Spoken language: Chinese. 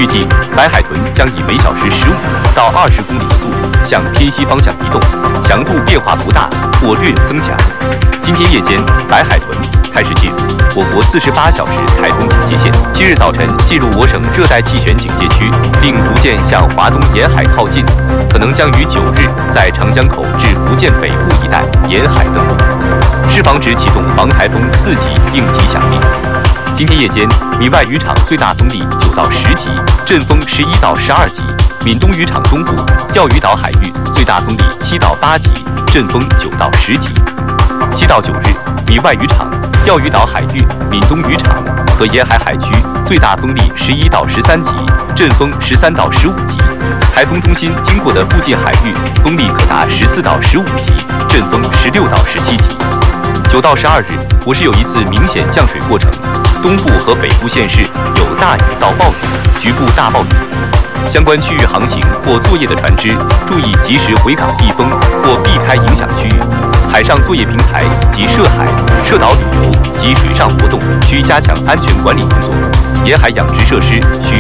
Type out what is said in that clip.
预计白海豚将以每小时15到20公里的速度向偏西方向移动，强度变化不大或略有增强。今天夜间，白海豚开始进入我国48小时台风警戒线。今日早晨进入我省热带气旋警戒区，并逐渐向华东沿海靠近，可能将于9日在长江口至福建北部一带沿海登陆，市防指启动防台风4级应急响令。今天夜间，闽外渔场最大风力9到10级，阵风11到12级；闽东渔场东部、钓鱼岛海域最大风力7到8级，阵风9到10级。7到9日，闽外渔场、钓鱼岛海域、闽东渔场和沿海海区最大风力11到13级，阵风13到15级。台风中心经过的附近海域风力可达14到15级，阵风16到17级。9到12日，我市有一次明显降水过程，东部和北部县市有大雨到暴雨，局部大暴雨。相关区域航行或作业的船只注意及时回港避风或避开影响区域。海上作业平台及涉海、涉岛旅游及水上活动需加强安全管理工作。沿海养殖设施需